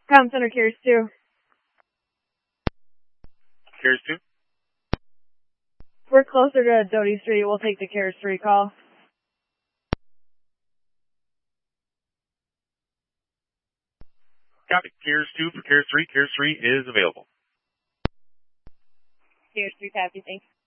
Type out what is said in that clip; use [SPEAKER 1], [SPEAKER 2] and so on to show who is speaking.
[SPEAKER 1] Com Center, Carriers 2.
[SPEAKER 2] Carriers 2?
[SPEAKER 1] We're closer to Doty Street. We'll take the Carriers 3 call.
[SPEAKER 2] Copy. Carriers 2 for Carriers 3. Carriers 3 is available.
[SPEAKER 1] Carriers 3, copy. Thanks.